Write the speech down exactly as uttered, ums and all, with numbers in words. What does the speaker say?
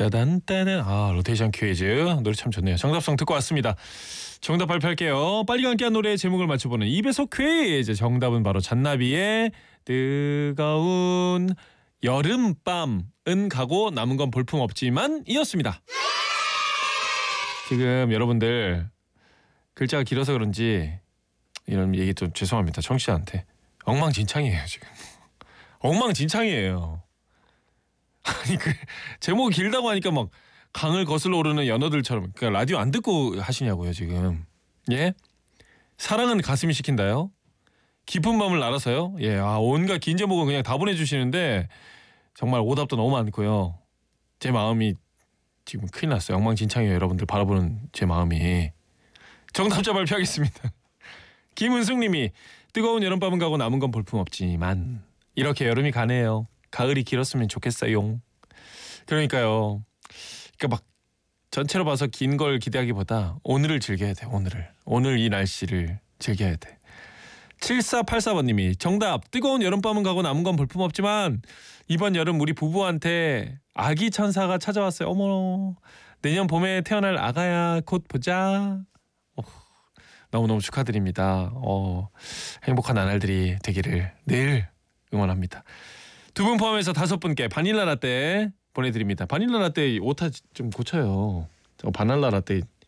따단따단. 아, 로테이션 퀴즈 노래 참 좋네요. 정답송 듣고 왔습니다. 정답 발표할게요. 빨리 감기한 노래의 제목을 맞춰보는 이배속 퀴즈. 정답은 바로 잔나비의 뜨거운 여름밤은 가고 남은 건 볼품없지만 이었습니다. 지금 여러분들 글자가 길어서 그런지 이런 얘기 좀 죄송합니다. 청취자한테. 엉망진창이에요 지금. 엉망진창이에요. 아니 그 제목이 길다고 하니까 막 강을 거슬러 오르는 연어들처럼. 그러니까 라디오 안 듣고 하시냐고요 지금. 예? 사랑은 가슴이 시킨다요. 깊은 밤을 알아서요. 예, 아 온갖 긴 제목은 그냥 다 보내주시는데 정말 오답도 너무 많고요. 제 마음이 지금 큰일 났어요. 엉망진창이에요. 여러분들 바라보는 제 마음이. 정답자 발표하겠습니다. 김은숙님이 뜨거운 여름밤은 가고 남은 건 볼품없지만 이렇게 여름이 가네요. 가을이 길었으면 좋겠어요. 그러니까요. 그러니까 막 전체로 봐서 긴 걸 기대하기보다 오늘을 즐겨야 돼. 오늘을. 오늘 이 날씨를 즐겨야 돼. 칠사팔사 번님이 정답. 뜨거운 여름밤은 가고 남은 건 볼품없지만 이번 여름 우리 부부한테 아기 천사가 찾아왔어요. 어머, 내년 봄에 태어날 아가야 곧 보자. 어, 너무너무 축하드립니다. 어, 행복한 나날들이 되기를 늘 응원합니다. 두 분 포함해서 다섯 분께 바닐라 라떼 보내드립니다. 바닐라 라떼 오타 좀 고쳐요. 저 바닐라 라떼